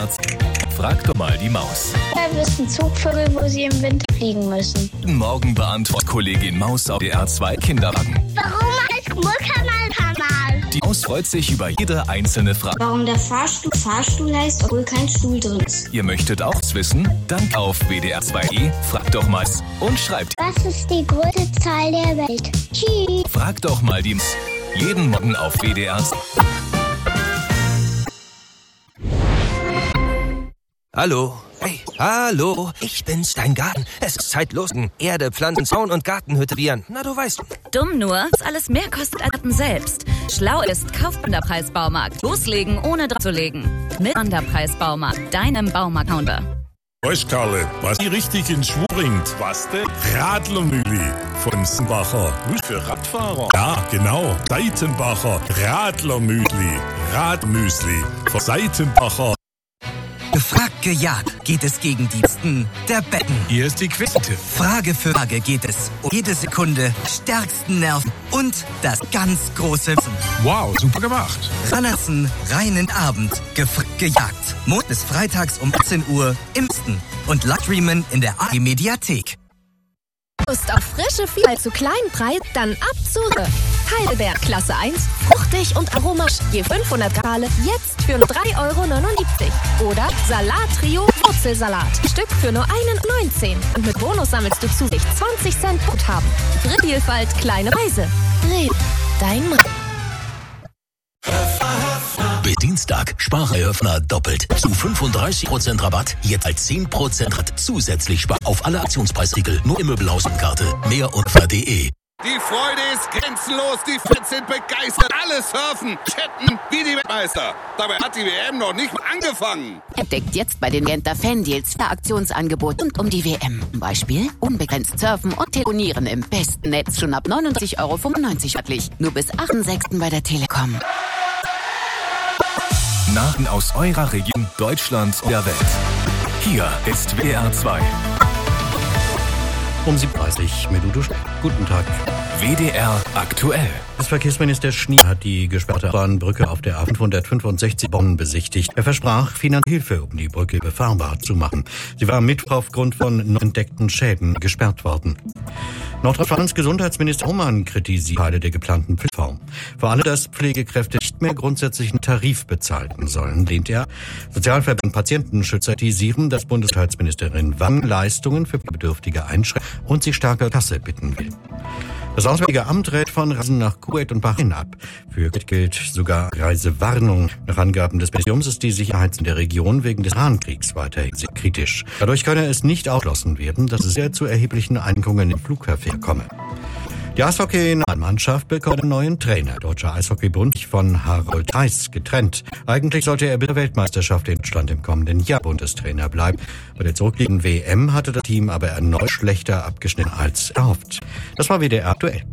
WDR. Frag doch mal die Maus. Da wissen Zugvögel, wo sie im Winter fliegen müssen. Morgen beantwortet Kollegin Maus auf WDR 2 Kinderwagen. Warum heißt Muttermal? Die Maus freut sich über jede einzelne Frage. Warum der Fahrstuhl heißt, obwohl kein Stuhl drin ist. Ihr möchtet auch wissen? Dann auf WDR2e, fragt doch mal und schreibt. Was ist die größte Zahl der Welt? Tschüss. Frag doch mal die Maus. Jeden Morgen auf WDR. Hallo. Hey, hallo, ich bin's, dein Garten. Es ist Zeit loslegen. Erde, Pflanzen, Zaun und Gartenhütte viren. Na, du weißt. Dumm nur, dass alles mehr kostet als Garten selbst. Schlau ist, kauft Sonderpreis-Baumarkt. Loslegen, ohne dran zu legen. Mit Sonderpreis-Baumarkt, deinem Baumarkt-Counter. Weißt Karle, was die richtig in Schwung bringt? Was denn? Radlermühli von Seitenbacher. Für Radfahrer? Ja, genau. Seitenbacher Radlermüsli. Radmüsli von Seitenbacher. Gefragt, gejagt geht es gegen die Besten der Betten. Hier ist die Quiztipp. Frage für Frage geht es um jede Sekunde, stärksten Nerven und das ganz große Wissen. Wow, super gemacht. Rannersen, reinen Abend, gefragt, gejagt. Montag bis freitags um 18 Uhr im Besten und Livestreamen in der ARD Mediathek. Lust auf frische Vielfalt zu kleinen Preis, dann ab zu Heidelberg Klasse 1, fruchtig und aromatisch, je 500 Gramm, jetzt für nur 3,79 € Oder Salat Trio Wurzelsalat, Stück für nur 1,19 € Und mit Bonus sammelst du zusätzlich 20 Cent Guthaben. Vielfalt, kleine Preise. Rewe, dein Mann. Bis Dienstag Spareröffner doppelt. Zu 35% Rabatt, jetzt als 10% Rabatt. Zusätzlich sparen auf alle Aktionspreisriegel. Nur im Möbelhaus und Karte. Mehr unter de. Die Freude ist grenzenlos, die Fans sind begeistert. Alle surfen, chatten wie die Weltmeister. Dabei hat die WM noch nicht mal angefangen. Entdeckt jetzt bei den Genter Fan-Deals der Aktionsangebot rund um die WM. Zum Beispiel unbegrenzt surfen und telefonieren im besten Netz schon ab 39,95 € monatlich. Nur bis 8.6. bei der Telekom. Nachrichten aus eurer Region, Deutschlands und der Welt. Hier ist WDR 2. Um 7:30 Minuten. Guten Tag. WDR aktuell. Das Verkehrsminister Schnie hat die gesperrte Bahnbrücke auf der A565 Bonn besichtigt. Er versprach Finanzhilfe, um die Brücke befahrbar zu machen. Sie war mit aufgrund von entdeckten Schäden gesperrt worden. Nordrhein-Westfalens Gesundheitsminister Hohmann kritisiert Teile der geplanten Pflegereform. Vor allem, dass Pflegekräfte nicht mehr grundsätzlichen Tarif bezahlen sollen, lehnt er. Sozialverband Patientenschützer kritisieren, dass Bundesgesundheitsministerin Wang Leistungen für Bedürftige einschränkt und sie stärker Kasse bitten will. Das Auswärtige Amt rät von Reisen nach Kuwait und Bahrain ab. Für Kuwait gilt sogar Reisewarnung. Nach Angaben des Ministeriums ist die Sicherheit in der Region wegen des Irankriegs weiterhin sehr kritisch. Dadurch könne es nicht ausgeschlossen werden, dass es sehr zu erheblichen Einschränkungen im Flugverkehr komme. Die Eishockey-Mannschaft bekommt einen neuen Trainer. Deutscher Eishockeybund von Harold Theis getrennt. Eigentlich sollte er bei der Weltmeisterschaft in Deutschland im kommenden Jahr Bundestrainer bleiben. Bei der zurückliegenden WM hatte das Team aber erneut schlechter abgeschnitten als erhofft. Das war WDR aktuell.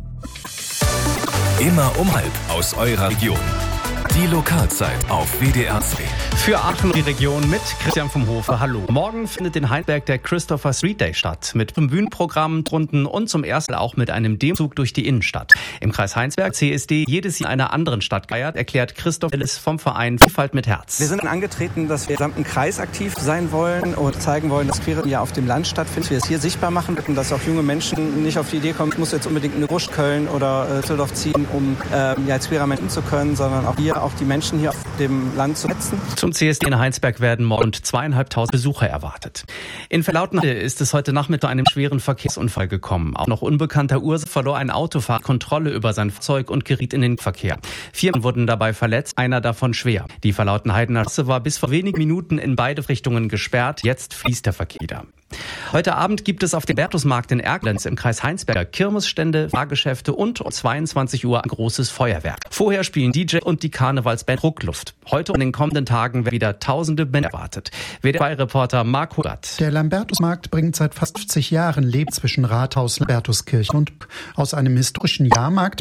Immer um 12 aus eurer Region. Die Lokalzeit auf WDR 2. Für Aachen und die Region mit Christian vom Hofe. Hallo. Morgen findet in Heidelberg der Christopher Street Day statt. Mit einem Bühnenprogramm, Runden und zum ersten auch mit einem Demozug durch die Innenstadt. Im Kreis Heinsberg CSD jedes Jahr in einer anderen Stadt feiert, erklärt Christoph Ellis vom Verein Vielfalt mit Herz. Wir sind angetreten, dass wir im gesamten Kreis aktiv sein wollen und zeigen wollen, dass Queere ja auf dem Land stattfindet. Wir es hier sichtbar machen und dass auch junge Menschen nicht auf die Idee kommen, ich muss jetzt unbedingt in Rusch, Köln oder Düsseldorf ziehen, um als queerer Mensch zu können, sondern auch hier auch die Menschen hier auf dem Land zu setzen. Zum CSD in Heinsberg werden morgen rund 2.500 Besucher erwartet. In Verlautnachde ist es heute Nachmittag zu einem schweren Verkehrsunfall gekommen. Auch noch unbekannter Ursache verlor ein Autofahrer Kontrolle über sein Fahrzeug und geriet in den Verkehr. 4 Menschen wurden dabei verletzt, einer davon schwer. Die Verlautenheidener Straße war bis vor wenigen Minuten in beide Richtungen gesperrt. Jetzt fließt der Verkehr wieder. Heute Abend gibt es auf dem Bertusmarkt in Erkelenz im Kreis Heinsberg Kirmesstände, Fahrgeschäfte und um 22 Uhr ein großes Feuerwerk. Vorher spielen DJ und die Karnevalsband Ruckluft. Heute und in den kommenden Tagen werden wieder tausende Bände erwartet. WDR-Reporter Marco Gatt. Der Lambertusmarkt bringt seit fast 50 Jahren Leben zwischen Rathaus, Lambertuskirchen und aus einem historischen Jahrmarkt